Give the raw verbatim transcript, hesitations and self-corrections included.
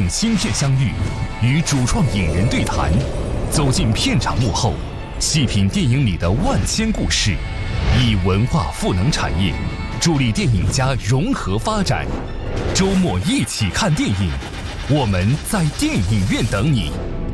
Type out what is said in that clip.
新片相遇，与主创影人对谈，走进片场幕后，细品电影里的万千故事，以文化赋能产业，助力电影家融合发展。周末一起看电影，我们在电影院等你。